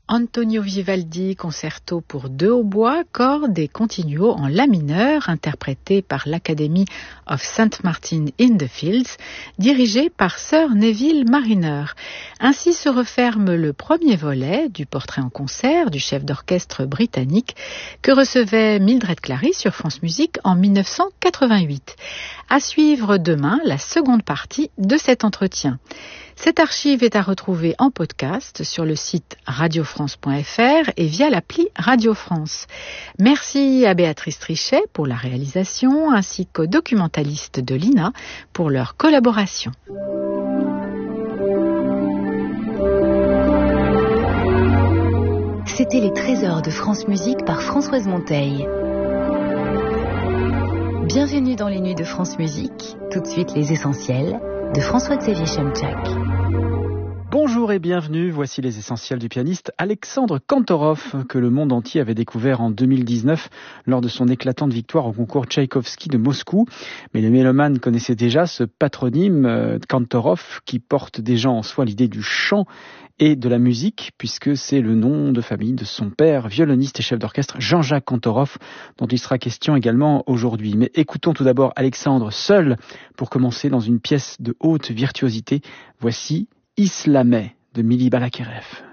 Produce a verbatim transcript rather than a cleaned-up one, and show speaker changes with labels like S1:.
S1: Antonio Vivaldi, concerto pour deux hautbois, cordes et continuo en la mineur, interprété par l'Academy of Saint Martin in the Fields, dirigé par Sir Neville Marriner. Ainsi se referme le premier volet du portrait en concert du chef d'orchestre britannique que recevait Mildred Clary sur France Musique en dix-neuf cent quatre-vingt-huit. À suivre demain la seconde partie de cet entretien. Cette archive est à retrouver en podcast sur le site radio france point f r et via l'appli Radio France. Merci à Béatrice Trichet pour la réalisation ainsi qu'aux documentalistes de l'I N A pour leur collaboration.
S2: C'était les trésors de France Musique par Françoise Monteil. Bienvenue dans les nuits de France Musique. Tout de suite les essentiels de François-Xavier Chemchak.
S3: Bonjour et bienvenue, voici les essentiels du pianiste Alexandre Kantorov, que le monde entier avait découvert en deux mille dix-neuf lors de son éclatante victoire au concours Tchaïkovski de Moscou. Mais les mélomanes connaissaient déjà ce patronyme euh, Kantorov qui porte déjà en soi l'idée du chant et de la musique, puisque c'est le nom de famille de son père, violoniste et chef d'orchestre Jean-Jacques Kantorov, dont il sera question également aujourd'hui. Mais écoutons tout d'abord Alexandre seul pour commencer dans une pièce de haute virtuosité. Voici Islameh de Mili Balakirev.